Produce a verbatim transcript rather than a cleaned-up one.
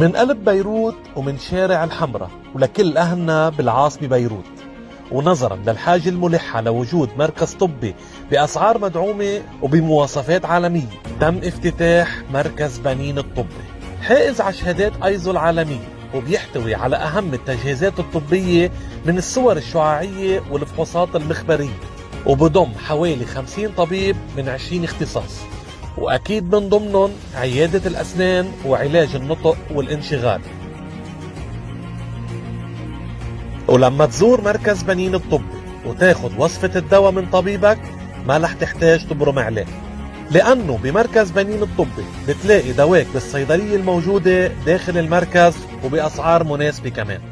من قلب بيروت ومن شارع الحمراء ولكل أهلنا بالعاصمة بيروت، ونظرا للحاجة الملحة لوجود مركز طبي بأسعار مدعومة وبمواصفات عالمية، تم افتتاح مركز بنين الطبي، حائز على شهادات ايزو العالمية، وبيحتوي على أهم التجهيزات الطبية من الصور الشعاعية والفحوصات المخبرية، وبضم حوالي خمسين طبيب من عشرين اختصاص، وأكيد من ضمنهم عيادة الأسنان وعلاج النطق والانشغال. ولما تزور مركز بنين الطبي وتاخد وصفة الدواء من طبيبك ما رح تحتاج تبرم عليه، لأنه بمركز بنين الطبي بتلاقي دواك بالصيدلية الموجودة داخل المركز وبأسعار مناسبة كمان.